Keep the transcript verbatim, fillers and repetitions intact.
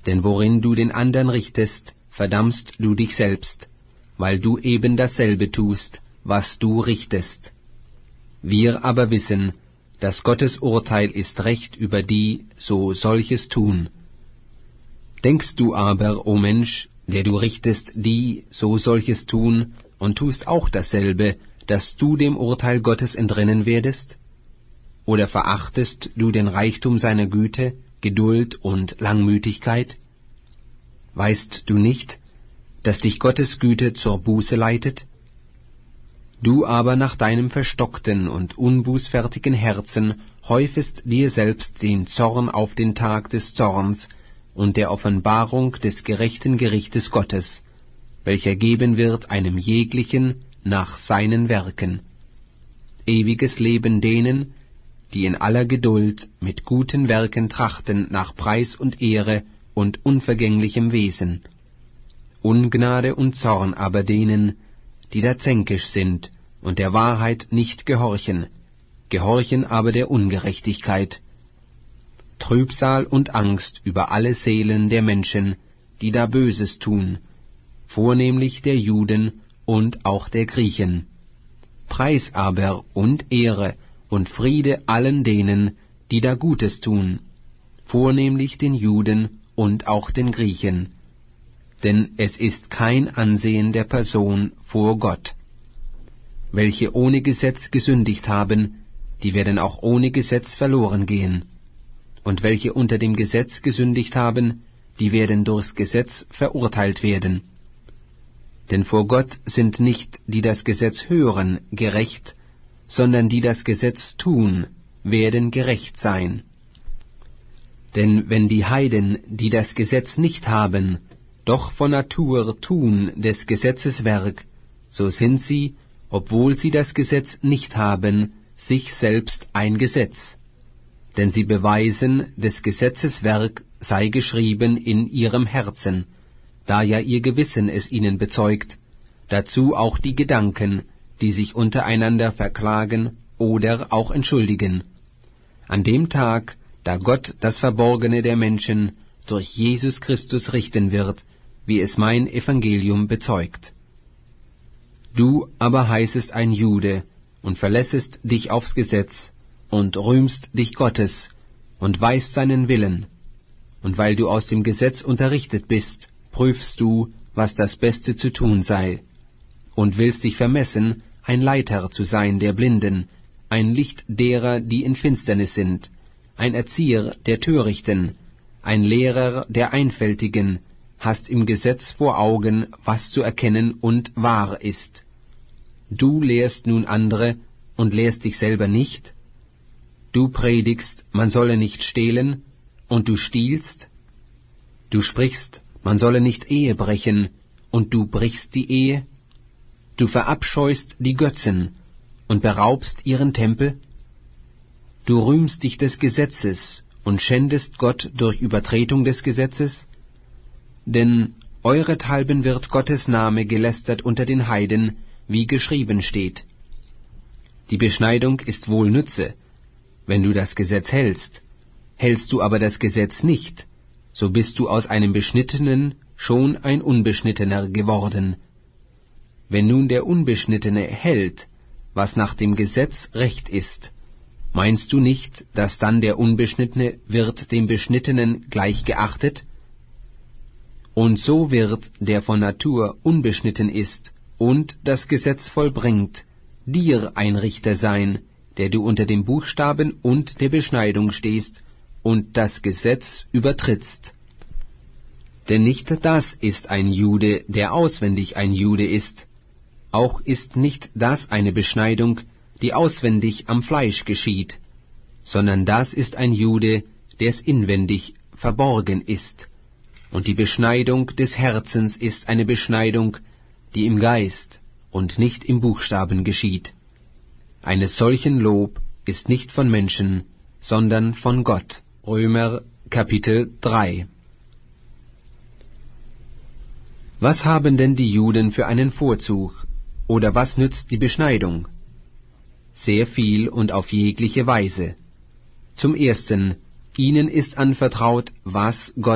Denn worin du den andern richtest, verdammst du dich selbst, weil du eben dasselbe tust, was du richtest. Wir aber wissen, dass Gottes Urteil ist Recht über die, so solches tun. Denkst du aber, o Mensch, der du richtest, die, so solches tun, und tust auch dasselbe, dass du dem Urteil Gottes entrinnen werdest? Oder verachtest du den Reichtum seiner Güte, Geduld und Langmütigkeit? Weißt du nicht, dass dich Gottes Güte zur Buße leitet? Du aber nach deinem verstockten und unbußfertigen Herzen häufest dir selbst den Zorn auf den Tag des Zorns und der Offenbarung des gerechten Gerichtes Gottes, welcher geben wird einem jeglichen nach seinen Werken. Ewiges Leben denen, die in aller Geduld mit guten Werken trachten nach Preis und Ehre und unvergänglichem Wesen. Ungnade und Zorn aber denen, die da zänkisch sind und der Wahrheit nicht gehorchen, gehorchen aber der Ungerechtigkeit. Trübsal und Angst über alle Seelen der Menschen, die da Böses tun, vornehmlich der Juden und auch der Griechen. Preis aber und Ehre und Friede allen denen, die da Gutes tun, vornehmlich den Juden und auch den Griechen. Denn es ist kein Ansehen der Person vor Gott. Welche ohne Gesetz gesündigt haben, die werden auch ohne Gesetz verloren gehen. Und welche unter dem Gesetz gesündigt haben, die werden durchs Gesetz verurteilt werden. Denn vor Gott sind nicht, die das Gesetz hören, gerecht, sondern die das Gesetz tun, werden gerecht sein. Denn wenn die Heiden, die das Gesetz nicht haben, doch von Natur tun des Gesetzes Werk, so sind sie, obwohl sie das Gesetz nicht haben, sich selbst ein Gesetz. Denn sie beweisen, des Gesetzes Werk sei geschrieben in ihrem Herzen, da ja ihr Gewissen es ihnen bezeugt, dazu auch die Gedanken, die sich untereinander verklagen oder auch entschuldigen. An dem Tag, da Gott das Verborgene der Menschen durch Jesus Christus richten wird, wie es mein Evangelium bezeugt. Du aber heißest ein Jude und verlässest dich aufs Gesetz und rühmst dich Gottes und weißt seinen Willen. Und weil du aus dem Gesetz unterrichtet bist, prüfst du, was das Beste zu tun sei, und willst dich vermessen, ein Leiter zu sein der Blinden, ein Licht derer, die in Finsternis sind, ein Erzieher der Törichten, ein Lehrer der Einfältigen, hast im Gesetz vor Augen, was zu erkennen und wahr ist. Du lehrst nun andere und lehrst dich selber nicht? Du predigst, man solle nicht stehlen, und du stiehlst? Du sprichst, man solle nicht Ehe brechen, und du brichst die Ehe? Du verabscheust die Götzen und beraubst ihren Tempel? Du rühmst dich des Gesetzes und schändest Gott durch Übertretung des Gesetzes? Denn eurethalben wird Gottes Name gelästert unter den Heiden, wie geschrieben steht. Die Beschneidung ist wohl Nütze, wenn du das Gesetz hältst. Hältst du aber das Gesetz nicht, so bist du aus einem Beschnittenen schon ein Unbeschnittener geworden. Wenn nun der Unbeschnittene hält, was nach dem Gesetz recht ist, meinst du nicht, dass dann der Unbeschnittene wird dem Beschnittenen gleich geachtet? Und so wird, der von Natur unbeschnitten ist und das Gesetz vollbringt, dir ein Richter sein, der du unter dem Buchstaben und der Beschneidung stehst und das Gesetz übertrittst. Denn nicht das ist ein Jude, der auswendig ein Jude ist, auch ist nicht das eine Beschneidung, die auswendig am Fleisch geschieht, sondern das ist ein Jude, der's inwendig verborgen ist, und die Beschneidung des Herzens ist eine Beschneidung, die im Geist und nicht im Buchstaben geschieht. Eines solchen Lob ist nicht von Menschen, sondern von Gott. Römer Kapitel drei. Was haben denn die Juden für einen Vorzug, oder was nützt die Beschneidung? Sehr viel und auf jegliche Weise. Zum Ersten, ihnen ist anvertraut, was Gott